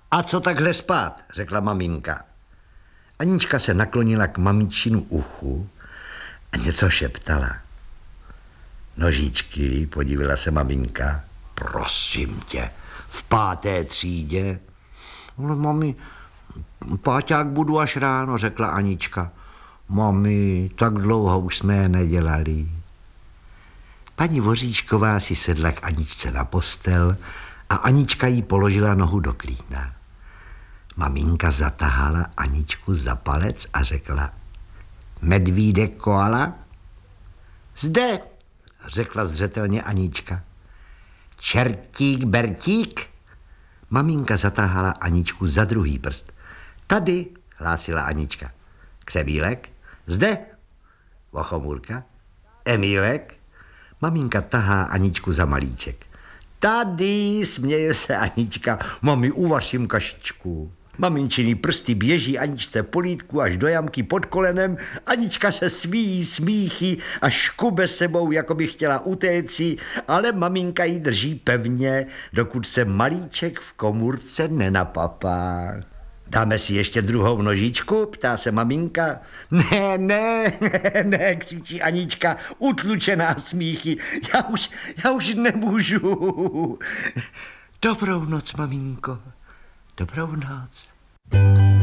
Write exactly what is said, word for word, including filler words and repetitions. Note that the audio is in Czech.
A co takhle spát, řekla maminka. Anička se naklonila k mamičinu uchu a něco šeptala. Nožičky, podívila se maminka. Prosím tě, v páté třídě? No, mami, páťák budu až ráno, řekla Anička. Mami, tak dlouho už jsme je nedělali. Paní Voříšková si sedla k Aničce na postel a Anička jí položila nohu do klína. Maminka zatahala Aničku za palec a řekla: Medvídek koala? Zde, řekla zřetelně Anička. Čertík Bertík? Maminka zatahala Aničku za druhý prst. Tady, hlásila Anička. Křebílek? Zde. Vochomůrka? Emílek? Maminka tahá Aničku za malíček. Tady, směje se Anička, mami, uvařím kašičku. Maminčiny prsty běží Aničce po lítku až do jamky pod kolenem. Anička se svíjí smíchy a škube sebou, jako by chtěla utéci, ale maminka ji drží pevně, dokud se malíček v komůrce nenapapá. Dáme si ještě druhou nožičku, ptá se maminka. Ne, ne, ne, ne, křičí Anička, utlučená smíchy. Já už, já už nemůžu. Dobrou noc, maminko. Dobrou noc.